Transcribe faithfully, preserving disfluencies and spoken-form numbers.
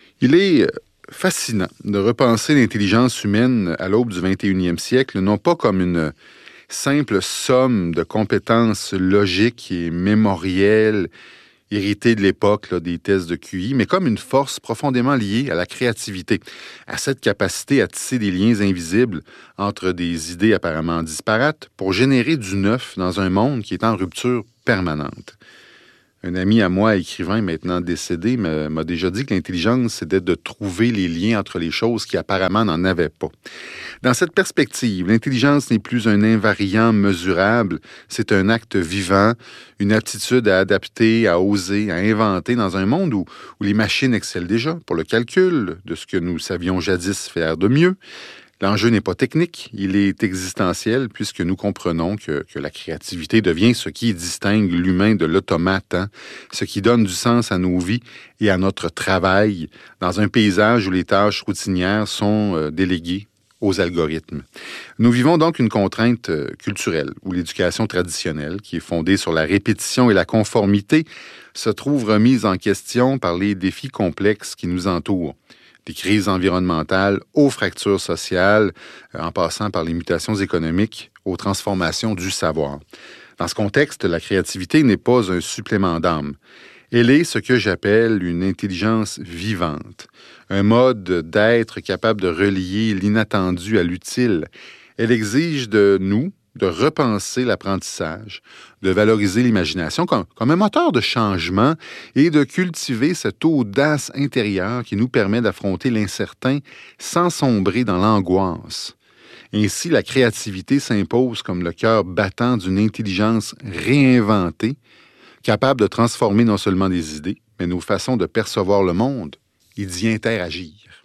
Il est fascinant de repenser l'intelligence humaine à l'aube du vingt et unième siècle, non pas comme une simple somme de compétences logiques et mémorielles héritées de l'époque là, des tests de Q I, mais comme une force profondément liée à la créativité, à cette capacité à tisser des liens invisibles entre des idées apparemment disparates pour générer du neuf dans un monde qui est en rupture permanente. Un ami à moi, écrivain maintenant décédé, m'a déjà dit que l'intelligence, c'était de trouver les liens entre les choses qui apparemment n'en avaient pas. Dans cette perspective, l'intelligence n'est plus un invariant mesurable, c'est un acte vivant, une aptitude à adapter, à oser, à inventer dans un monde où, où les machines excellent déjà pour le calcul de ce que nous savions jadis faire de mieux. L'enjeu n'est pas technique, il est existentiel puisque nous comprenons que, que la créativité devient ce qui distingue l'humain de l'automate, hein? Ce qui donne du sens à nos vies et à notre travail dans un paysage où les tâches routinières sont euh, déléguées aux algorithmes. Nous vivons donc une contrainte euh, culturelle où l'éducation traditionnelle, qui est fondée sur la répétition et la conformité, se trouve remise en question par les défis complexes qui nous entourent. Des crises environnementales aux fractures sociales, en passant par les mutations économiques, aux transformations du savoir. Dans ce contexte, la créativité n'est pas un supplément d'âme. Elle est ce que j'appelle une intelligence vivante, un mode d'être capable de relier l'inattendu à l'utile. Elle exige de nous de repenser l'apprentissage, de valoriser l'imagination comme, comme un moteur de changement et de cultiver cette audace intérieure qui nous permet d'affronter l'incertain sans sombrer dans l'angoisse. Ainsi, la créativité s'impose comme le cœur battant d'une intelligence réinventée, capable de transformer non seulement des idées, mais nos façons de percevoir le monde et d'y interagir.